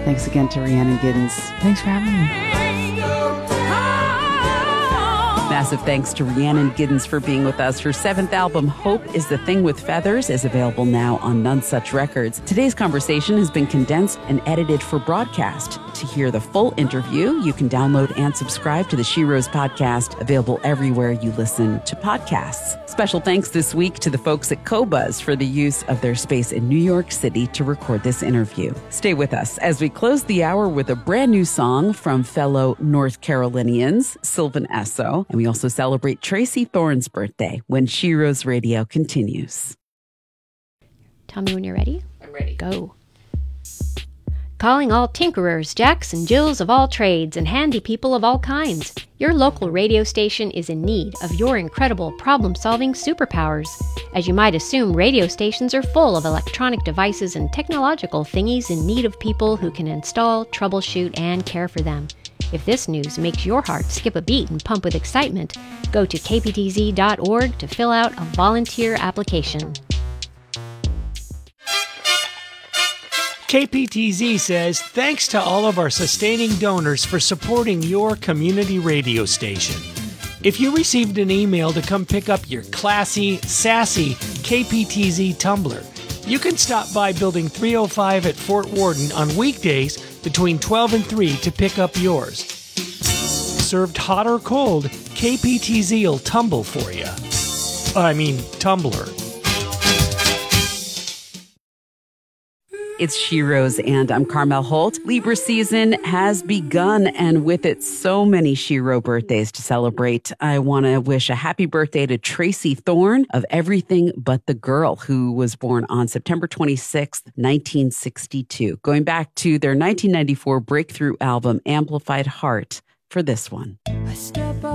Thanks again to Rhiannon Giddens. Thanks for having me. Massive thanks to Rhiannon Giddens for being with us. Her 7th album, Hope is the Thing with Feathers, is available now on None Such Records. Today's conversation has been condensed and edited for broadcast. To hear the full interview, you can download and subscribe to the She Rose podcast, available everywhere you listen to podcasts. Special thanks this week to the folks at Qobuz for the use of their space in New York City to record this interview. Stay with us as we close the hour with a brand new song from fellow North Carolinians, Sylvan Esso, and we also celebrate Tracy Thorn's birthday when She Rose Radio continues. Tell me when you're ready. I'm ready. Go. Calling all tinkerers, jacks, and jills of all trades, and handy people of all kinds. Your local radio station is in need of your incredible problem-solving superpowers. As you might assume, radio stations are full of electronic devices and technological thingies in need of people who can install, troubleshoot, and care for them. If this news makes your heart skip a beat and pump with excitement, go to kptz.org to fill out a volunteer application. KPTZ says thanks to all of our sustaining donors for supporting your community radio station. If you received an email to come pick up your classy, sassy KPTZ tumbler, you can stop by Building 305 at Fort Worden on weekdays between 12 and 3 to pick up yours. Served hot or cold, KPTZ will tumble for you. Tumbler. It's She Rose, and I'm Carmel Holt. Libra season has begun, and with it, so many Shiro birthdays to celebrate. I want to wish a happy birthday to Tracy Thorn of Everything But the Girl, who was born on September 26th, 1962. Going back to their 1994 breakthrough album, Amplified Heart, for this one. I